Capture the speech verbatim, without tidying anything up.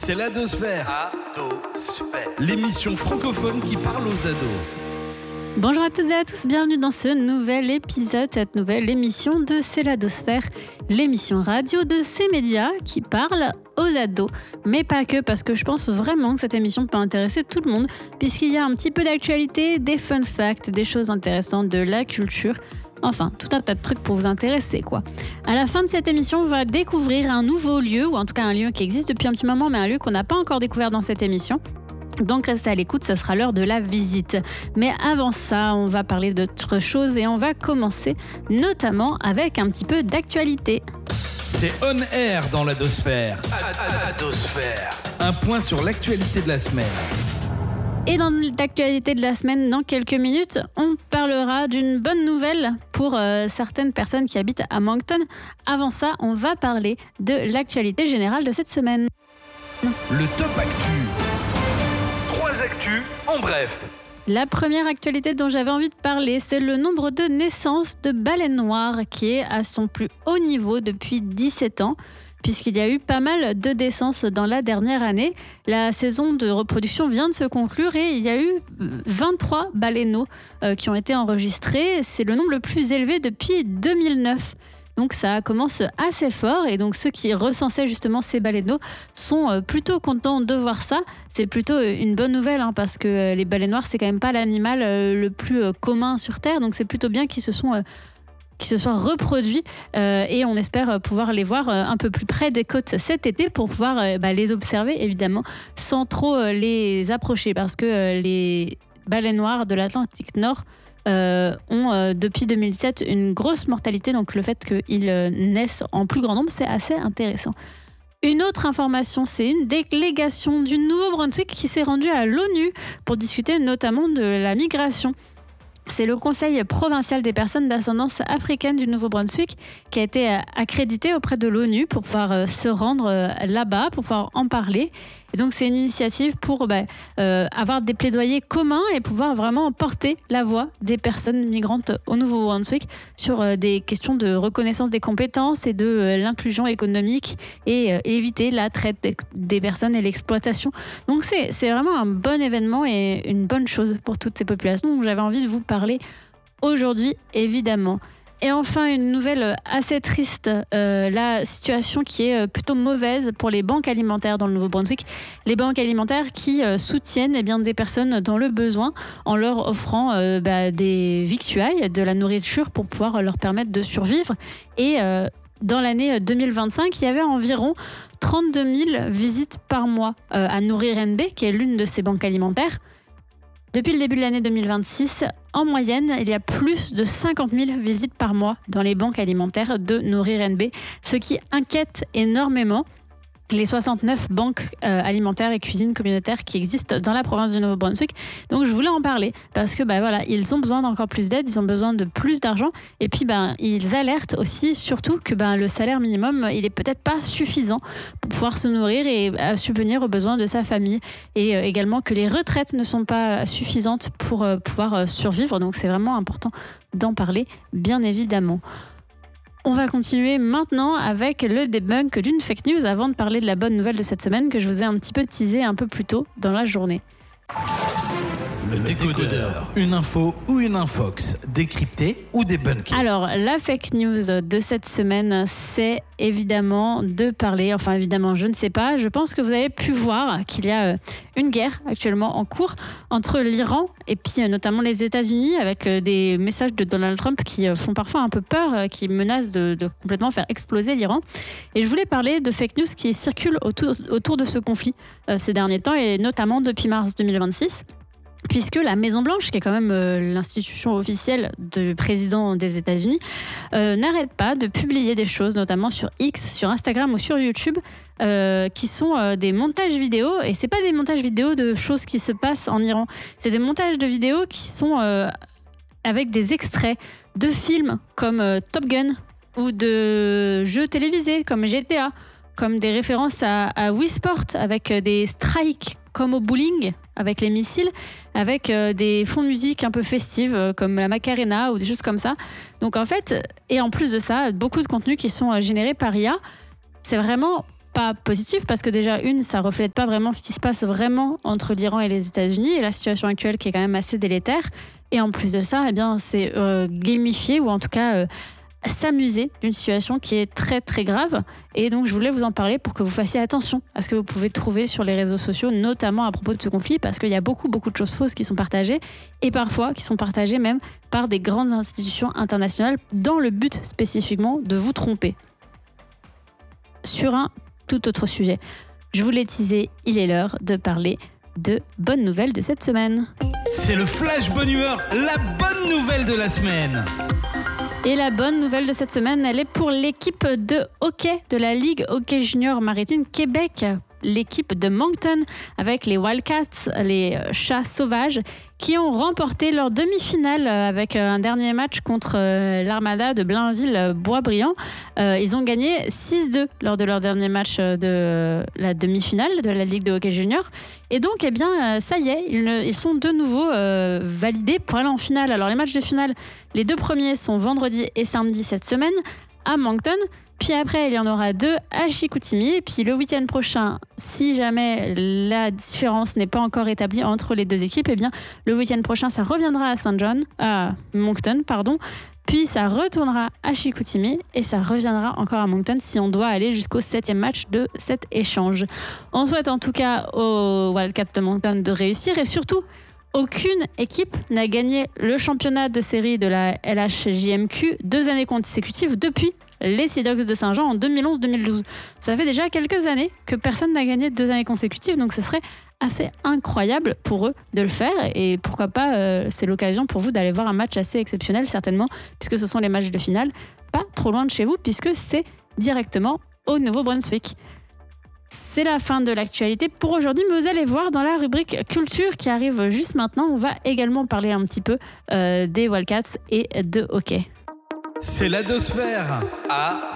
C'est l'Adosphère. Adosphère. L'émission francophone qui parle aux ados. Bonjour à toutes et à tous, bienvenue dans ce nouvel épisode, cette nouvelle émission de C'est l'Adosphère, l'émission radio de ces médias qui parle aux ados. Mais pas que, parce que je pense vraiment que cette émission peut intéresser tout le monde, puisqu'il y a un petit peu d'actualité, des fun facts, des choses intéressantes, de la culture. Enfin, tout un tas de trucs pour vous intéresser, quoi. À la fin de cette émission, on va découvrir un nouveau lieu, ou en tout cas un lieu qui existe depuis un petit moment, mais un lieu qu'on n'a pas encore découvert dans cette émission. Donc restez à l'écoute, ce sera l'heure de la visite. Mais avant ça, on va parler d'autres choses et on va commencer notamment avec un petit peu d'actualité. C'est On Air dans l'Adosphère. Adosphère. Un point sur l'actualité de la semaine. Et dans l'actualité de la semaine, dans quelques minutes, on parlera d'une bonne nouvelle pour euh, certaines personnes qui habitent à Moncton. Avant ça, on va parler de l'actualité générale de cette semaine. Le top actu. Trois actus en bref. La première actualité dont j'avais envie de parler, c'est le nombre de naissances de baleines noires qui est à son plus haut niveau depuis dix-sept ans. Puisqu'il y a eu pas mal de naissances dans la dernière année. La saison de reproduction vient de se conclure et il y a eu vingt-trois baleineaux euh, qui ont été enregistrés. C'est le nombre le plus élevé depuis deux mille neuf. Donc ça commence assez fort et donc ceux qui recensaient justement ces baleineaux sont plutôt contents de voir ça. C'est plutôt une bonne nouvelle hein, parce que les baleines noires, c'est quand même pas l'animal euh, le plus euh, commun sur Terre. Donc c'est plutôt bien qu'ils se sont... Euh, qui se soient reproduits euh, et on espère pouvoir les voir euh, un peu plus près des côtes cet été pour pouvoir euh, bah, les observer évidemment sans trop euh, les approcher parce que euh, les baleines noires de l'Atlantique Nord euh, ont euh, depuis deux mille sept une grosse mortalité, donc le fait qu'ils euh, naissent en plus grand nombre, c'est assez intéressant. Une autre information, c'est une délégation du Nouveau-Brunswick qui s'est rendue à l'ONU pour discuter notamment de la migration. C'est le Conseil provincial des personnes d'ascendance africaine du Nouveau-Brunswick qui a été accrédité auprès de l'ONU pour pouvoir se rendre là-bas, pour pouvoir en parler. Et donc, c'est une initiative pour bah, euh, avoir des plaidoyers communs et pouvoir vraiment porter la voix des personnes migrantes au Nouveau-Brunswick sur euh, des questions de reconnaissance des compétences et de euh, l'inclusion économique et euh, éviter la traite des personnes et l'exploitation. Donc, c'est, c'est vraiment un bon événement et une bonne chose pour toutes ces populations. Donc, j'avais envie de vous parler aujourd'hui, évidemment. Et enfin, une nouvelle assez triste, euh, la situation qui est plutôt mauvaise pour les banques alimentaires dans le Nouveau-Brunswick. Les banques alimentaires qui euh, soutiennent eh bien, des personnes dans le besoin en leur offrant euh, bah, des victuailles, de la nourriture pour pouvoir leur permettre de survivre. Et euh, dans l'année deux mille vingt-cinq, il y avait environ trente-deux mille visites par mois euh, à Nourrir N B, qui est l'une de ces banques alimentaires. Depuis le début de l'année deux mille vingt-six, en moyenne, il y a plus de cinquante mille visites par mois dans les banques alimentaires de Nourrir N B, ce qui inquiète énormément les soixante-neuf banques euh, alimentaires et cuisines communautaires qui existent dans la province du Nouveau-Brunswick. Donc je voulais en parler parce que bah, voilà, ils ont besoin d'encore plus d'aide, ils ont besoin de plus d'argent et puis bah, ils alertent aussi surtout que bah, le salaire minimum il est peut-être pas suffisant pour pouvoir se nourrir et euh, subvenir aux besoins de sa famille et euh, également que les retraites ne sont pas suffisantes pour euh, pouvoir euh, survivre. Donc c'est vraiment important d'en parler bien évidemment. On va continuer maintenant avec le debunk d'une fake news avant de parler de la bonne nouvelle de cette semaine que je vous ai un petit peu teasé un peu plus tôt dans la journée. Le décodeur. Une info ou une infox, décryptée ou débunkée. Alors, la fake news de cette semaine, c'est évidemment de parler, enfin évidemment, je ne sais pas, je pense que vous avez pu voir qu'il y a une guerre actuellement en cours entre l'Iran et puis notamment les États-Unis avec des messages de Donald Trump qui font parfois un peu peur, qui menacent de, de complètement faire exploser l'Iran. Et je voulais parler de fake news qui circulent autour, autour de ce conflit euh, ces derniers temps et notamment depuis mars deux mille vingt-six. Puisque la Maison-Blanche, qui est quand même euh, l'institution officielle du président des États-Unis, euh, n'arrête pas de publier des choses, notamment sur X, sur Instagram ou sur YouTube, euh, qui sont euh, des montages vidéo. Et c'est pas des montages vidéo de choses qui se passent en Iran, c'est des montages de vidéos qui sont euh, avec des extraits de films comme euh, Top Gun ou de jeux télévisés comme G T A, comme des références à, à Wii Sport avec des strikes comme au bowling avec les missiles, avec euh, des fonds de musique un peu festives euh, comme la Macarena ou des choses comme ça. Donc en fait, et en plus de ça, beaucoup de contenus qui sont euh, générés par I A. C'est vraiment pas positif parce que déjà, une, ça reflète pas vraiment ce qui se passe vraiment entre l'Iran et les États-Unis et la situation actuelle qui est quand même assez délétère. Et en plus de ça, eh bien, c'est euh, gamifié ou en tout cas euh, s'amuser d'une situation qui est très très grave. Et donc, je voulais vous en parler pour que vous fassiez attention à ce que vous pouvez trouver sur les réseaux sociaux, notamment à propos de ce conflit, parce qu'il y a beaucoup beaucoup de choses fausses qui sont partagées et parfois qui sont partagées même par des grandes institutions internationales dans le but spécifiquement de vous tromper. Sur un tout autre sujet, je vous l'ai teasé, il est l'heure de parler de bonnes nouvelles de cette semaine. C'est le flash bonne humeur, la bonne nouvelle de la semaine. Et la bonne nouvelle de cette semaine, elle est pour l'équipe de hockey de la Ligue Hockey Junior Maritime Québec. L'équipe de Moncton avec les Wildcats, les chats sauvages, qui ont remporté leur demi-finale avec un dernier match contre l'Armada de Blainville-Boisbriand. Ils ont gagné six deux lors de leur dernier match de la demi-finale de la Ligue de hockey junior. Et donc, eh bien, ça y est, ils sont de nouveau euh, validés pour aller en finale. Alors, les matchs de finale, les deux premiers sont vendredi et samedi cette semaine à Moncton. Puis après, il y en aura deux à Chicoutimi. Et puis le week-end prochain, si jamais la différence n'est pas encore établie entre les deux équipes, eh bien, le week-end prochain, ça reviendra à Saint John, à Moncton, pardon. Puis ça retournera à Chicoutimi et ça reviendra encore à Moncton si on doit aller jusqu'au septième match de cet échange. On souhaite en tout cas aux Wildcats de Moncton de réussir et surtout, aucune équipe n'a gagné le championnat de série de la L H J M Q deux années consécutives depuis les Sea Dogs de Saint-Jean en deux mille onze deux mille douze. Ça fait déjà quelques années que personne n'a gagné deux années consécutives, donc ce serait assez incroyable pour eux de le faire. Et pourquoi pas, euh, c'est l'occasion pour vous d'aller voir un match assez exceptionnel, certainement, puisque ce sont les matchs de finale, pas trop loin de chez vous, puisque c'est directement au Nouveau-Brunswick. C'est la fin de l'actualité pour aujourd'hui, mais vous allez voir dans la rubrique culture qui arrive juste maintenant, on va également parler un petit peu euh, des Wildcats et de hockey. C'est l'Adosphère. À